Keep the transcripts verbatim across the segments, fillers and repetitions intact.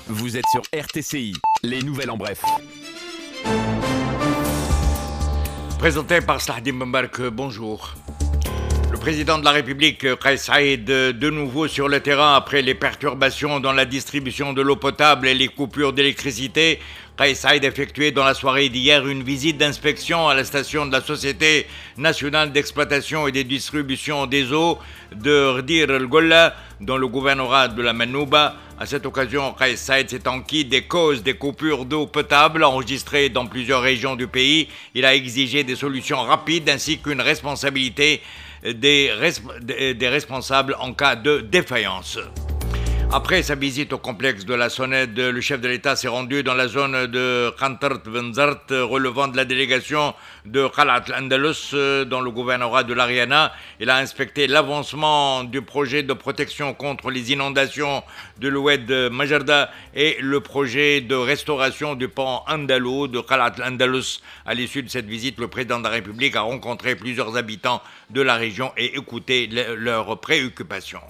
Vous êtes sur R T C I, les nouvelles en bref. Présenté par Slahdim Mbark, bonjour. Le président de la République, Kais Saïed, de nouveau sur le terrain après les perturbations dans la distribution de l'eau potable et les coupures d'électricité. Kais Saïed effectué dans la soirée d'hier une visite d'inspection à la station de la Société nationale d'exploitation et de distribution des eaux de Rdir el-Golla, dans le gouvernorat de la Manouba. À cette occasion, Kais Saïed s'est enquis des causes des coupures d'eau potable enregistrées dans plusieurs régions du pays. Il a exigé des solutions rapides ainsi qu'une responsabilité des, resp- des responsables en cas de défaillance. Après sa visite au complexe de la Sonnette, le chef de l'État s'est rendu dans la zone de Khantart Venzart, relevant de la délégation de Khalat al-Andalus dans le gouvernorat de l'Ariana. Il a inspecté l'avancement du projet de protection contre les inondations de l'oued Majarda et le projet de restauration du pont andalou de Khalat al-Andalus. À l'issue de cette visite, le président de la République a rencontré plusieurs habitants de la région et écouté le- leurs préoccupations.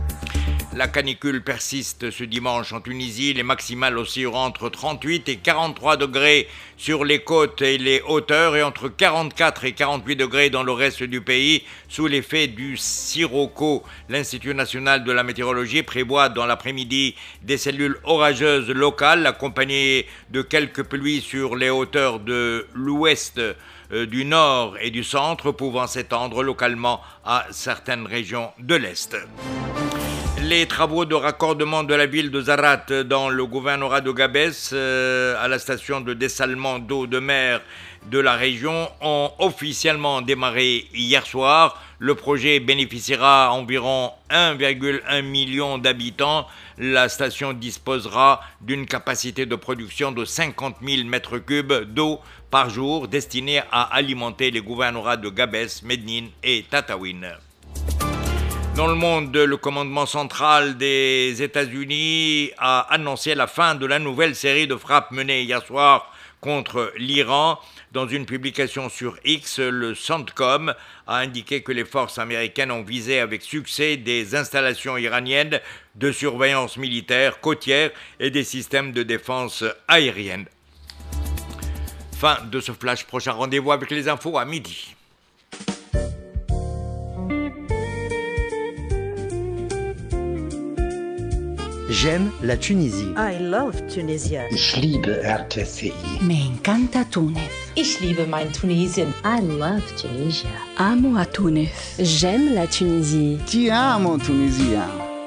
La canicule persiste ce dimanche en Tunisie. Les maximales oscilleront entre trente-huit et quarante-trois degrés sur les côtes et les hauteurs et entre quarante-quatre et quarante-huit degrés dans le reste du pays sous l'effet du sirocco. L'Institut national de la météorologie prévoit dans l'après-midi des cellules orageuses locales accompagnées de quelques pluies sur les hauteurs de l'ouest, euh, du nord et du centre, pouvant s'étendre localement à certaines régions de l'est. Les travaux de raccordement de la ville de Zarat dans le gouvernorat de Gabès euh, à la station de dessalement d'eau de mer de la région ont officiellement démarré hier soir. Le projet bénéficiera à environ un virgule un million d'habitants. La station disposera d'une capacité de production de cinquante mille mètres cubes d'eau par jour destinée à alimenter les gouvernorats de Gabès, Medine et Tataouine. Dans le monde, le commandement central des États-Unis a annoncé la fin de la nouvelle série de frappes menées hier soir contre l'Iran. Dans une publication sur X, le CENTCOM a indiqué que les forces américaines ont visé avec succès des installations iraniennes de surveillance militaire côtière et des systèmes de défense aérienne. Fin de ce flash. Prochain rendez-vous avec les infos à midi. J'aime la Tunisie. I love Tunisia. Ich liebe R T C I. Me encanta Túnez. Ich liebe mein Tunesien. I love Tunisia. Amo a Túnez. J'aime la Tunisie. Ti amo Tunisia.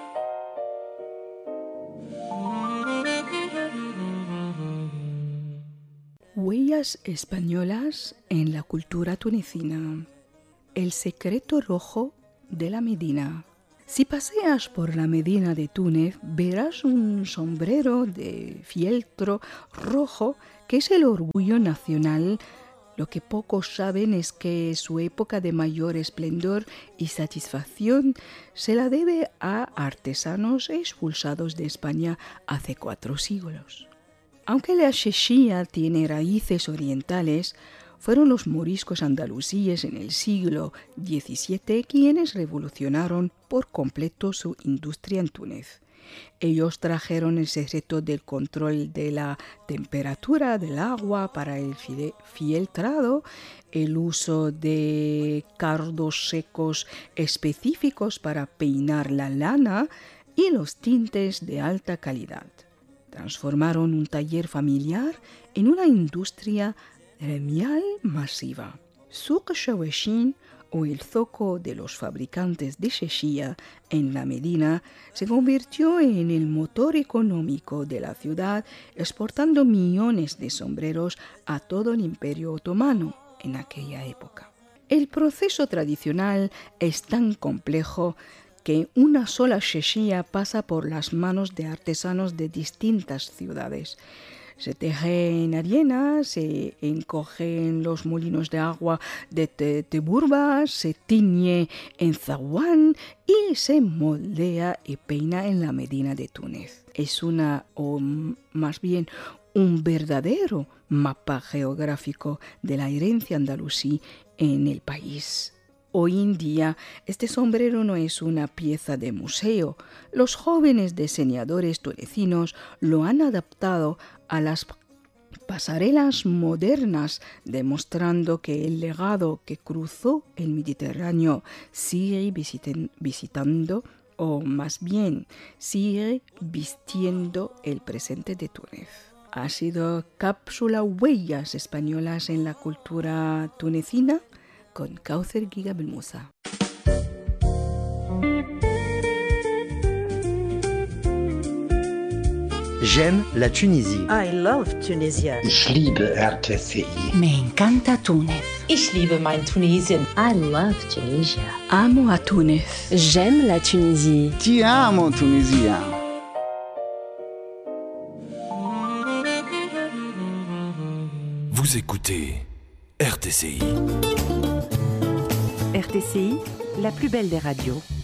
Huellas españolas en la cultura tunecina. El secreto rojo de la Medina. Si paseas por la Medina de Túnez, verás un sombrero de fieltro rojo que es el orgullo nacional. Lo que pocos saben es que su época de mayor esplendor y satisfacción se la debe a artesanos expulsados de España hace cuatro siglos. Aunque la sheshia tiene raíces orientales, fueron los moriscos andalusíes en el siglo diecisiete quienes revolucionaron por completo su industria en Túnez. Ellos trajeron el secreto del control de la temperatura del agua para el fieltrado, el uso de cardos secos específicos para peinar la lana y los tintes de alta calidad. Transformaron un taller familiar en una industria gremial masiva. Suq Shaweshin, o el zoco de los fabricantes de sheshia en la Medina, se convirtió en el motor económico de la ciudad, exportando millones de sombreros a todo el Imperio Otomano en aquella época. El proceso tradicional es tan complejo que una sola sheshia pasa por las manos de artesanos de distintas ciudades. Se teje en arena, se encogen los molinos de agua de Teburba, se tiñe en zaguán y se moldea y peina en la Medina de Túnez. Es una, o más bien, un verdadero mapa geográfico de la herencia andalusí en el país. Hoy en día, este sombrero no es una pieza de museo. Los jóvenes diseñadores tunecinos lo han adaptado a las pasarelas modernas, demostrando que el legado que cruzó el Mediterráneo sigue visiten- visitando, o más bien, sigue vistiendo el presente de Túnez. Ha sido cápsula Huellas Españolas en la cultura tunecina con Kauthar Giga Belmoussa. J'aime la Tunisie. I love Tunisia. Ich liebe R T C I. Me encanta Túnez. Ich liebe mein Tunesien. I love Tunisia. Amo a Túnez. J'aime la Tunisie. Ti amo Tunisia. Vous écoutez R T C I. R T C I, la plus belle des radios.